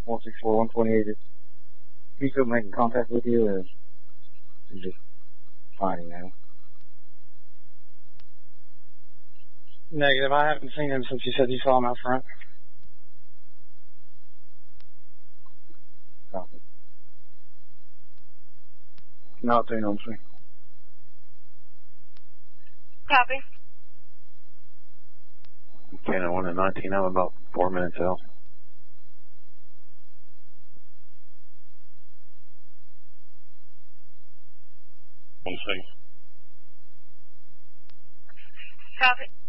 164-128. Is he still making contact with you, or is he just fighting now? Negative. I haven't seen him since you said you saw him out front. Copy. Not doing on me. Copy. Cannon 1 and 19, I'm about 4 minutes out. Copy.